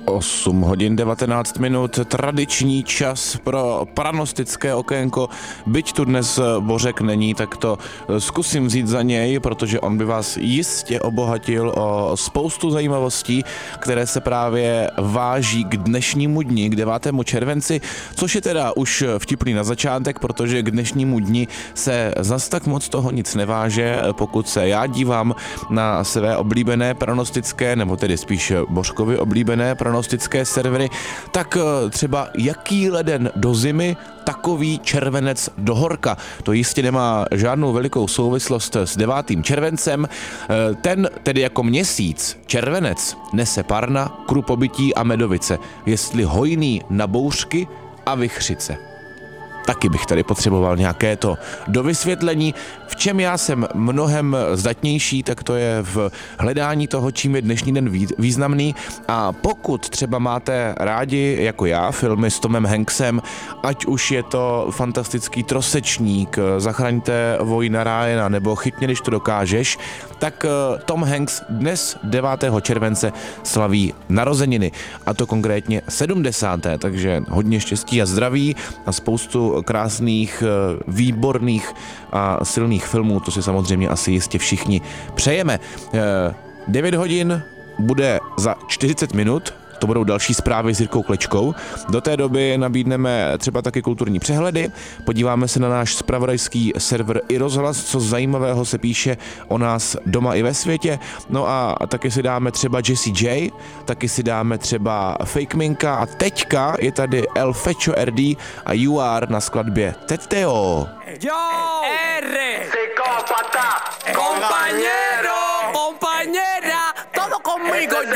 8 hodin 19 minut, tradiční čas pro pranostické okénko. Byť tu dnes Bořek není, tak to zkusím vzít za něj, protože on by vás jistě obohatil o spoustu zajímavostí, které se právě váží k dnešnímu dni, k 9. červenci, což je teda už vtipný na začátek, protože k dnešnímu dni se zas tak moc toho nic neváže. Pokud se já dívám na své oblíbené pranostické, nebo tedy spíš Bořkovy oblíbené pranostické servery, tak třeba jaký leden do zimy, takový červenec do horka. To jistě nemá žádnou velikou souvislost s 9. červencem. Ten tedy jako měsíc, červenec, nese parna, krupobytí a medovice, jestli hojný na bouřky a vichřice. Taky bych tady potřeboval nějaké to dovysvětlení. V čem já jsem mnohem zdatnější, tak to je v hledání toho, čím je dnešní den významný. A pokud třeba máte rádi, jako já, filmy s Tomem Hanksem, ať už je to Fantastický trosečník, Zachraňte Vojna Ryana nebo Chytně, když to dokážeš, tak Tom Hanks dnes 9. července slaví narozeniny. A to konkrétně 70. Takže hodně štěstí a zdraví a spoustu krásných, výborných a silných filmů, to si samozřejmě asi jistě všichni přejeme. 9 hodin bude za 40 minut, to budou další zprávy s Jirkou Klečkou. Do té doby nabídneme třeba taky kulturní přehledy, podíváme se na náš zpravodajský server i rozhlas, co zajímavého se píše o nás doma i ve světě. No a taky si dáme třeba Jessie J, taky si dáme třeba Fake Minka a teďka je tady El Fecho RD a You Are na skladbě Teteo. Yo, R, psicópata, compañero, compañera, todo conmigo,